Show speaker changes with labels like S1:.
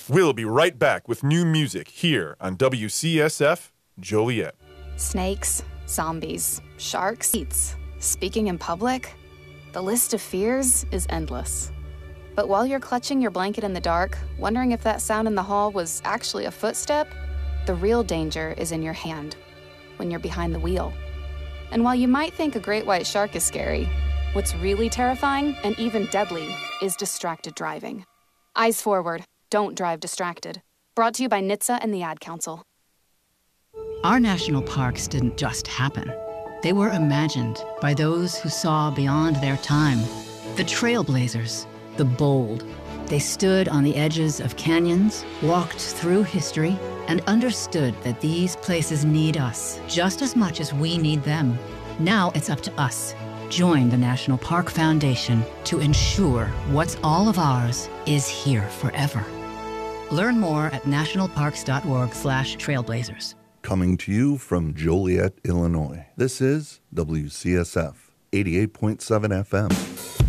S1: We'll be right back with new music here on WCSF Joliet.
S2: Snakes, zombies, sharks, eats, speaking in public. The list of fears is endless. But while you're clutching your blanket in the dark, wondering if that sound in the hall was actually a footstep, the real danger is in your hand, when you're behind the wheel. And while you might think a great white shark is scary, what's really terrifying and even deadly is distracted driving. Eyes forward, don't drive distracted. Brought to you by NHTSA and the Ad Council.
S3: Our national parks didn't just happen. They were imagined by those who saw beyond their time. The trailblazers, the bold. They stood on the edges of canyons, walked through history, and understood that these places need us just as much as we need them. Now it's up to us. Join the National Park Foundation to ensure what's all of ours is here forever. Learn more at nationalparks.org/trailblazers.
S4: Coming to you from Joliet, Illinois, this is WCSF 88.7 FM.